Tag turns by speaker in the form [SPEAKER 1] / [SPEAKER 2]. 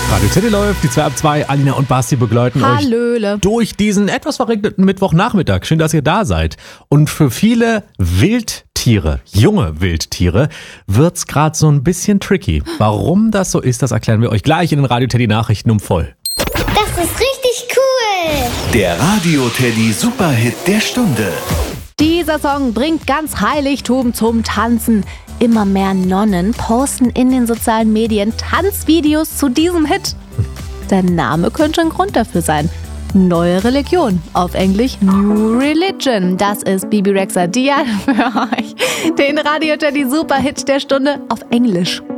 [SPEAKER 1] Radio City läuft, die 2 ab 2, Alina und Basti begleiten
[SPEAKER 2] Hallöle.
[SPEAKER 1] euch durch diesen etwas verregneten Mittwochnachmittag. Schön, dass ihr da seid. Und für viele Wildtiere, junge Wildtiere, wird's gerade so ein bisschen tricky. Warum das so ist, das erklären wir euch gleich in den Radio Teddy Nachrichten um voll.
[SPEAKER 3] Das ist richtig cool.
[SPEAKER 4] Der Radio Teddy Superhit der Stunde.
[SPEAKER 2] Dieser Song bringt ganz Heiligtum zum Tanzen. Immer mehr Nonnen posten in den sozialen Medien Tanzvideos zu diesem Hit. Der Name könnte ein Grund dafür sein. Neue Religion, auf Englisch New Religion. Das ist Bibi Rexha, die hat für euch den Radio Teddy Superhit der Stunde auf Englisch.